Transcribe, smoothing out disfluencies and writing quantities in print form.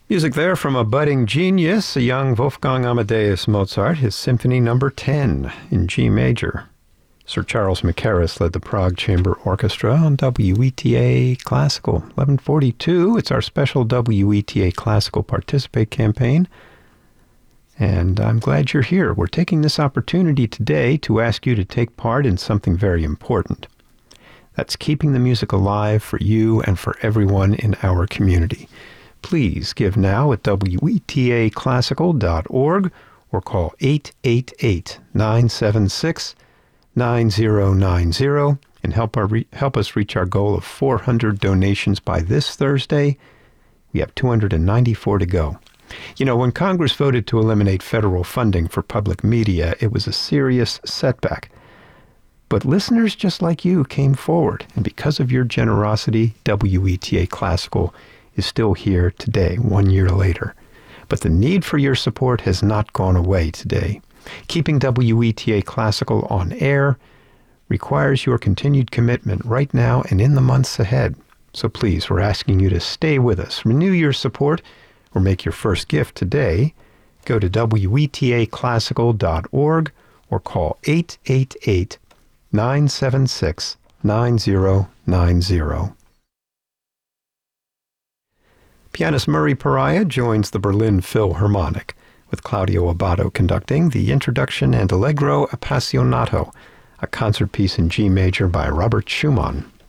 Music there from a budding genius, a young Wolfgang Amadeus Mozart, his Symphony No. 10 in G major. Sir Charles Mackerras led the Prague Chamber Orchestra on WETA Classical. 1142, it's our special WETA Classical Participate campaign. And I'm glad you're here. We're taking this opportunity today to ask you to take part in something very important. That's keeping the music alive for you and for everyone in our community. Please give now at wetaclassical.org or call 888-976-9090 and help us reach our goal of 400 donations by this Thursday. We have 294 to go. You know, when Congress voted to eliminate federal funding for public media, it was a serious setback. But listeners just like you came forward, and because of your generosity, WETA Classical is still here today, 1 year later. But the need for your support has not gone away today. Keeping WETA Classical on air requires your continued commitment right now and in the months ahead. So please, we're asking you to stay with us. Renew your support or make your first gift today. Go to wetaclassical.org or call 888-976-9090. Pianist Murray Pariah joins the Berlin Philharmonic, with Claudio Abbado conducting the Introduction and Allegro Appassionato, a concert piece in G major by Robert Schumann.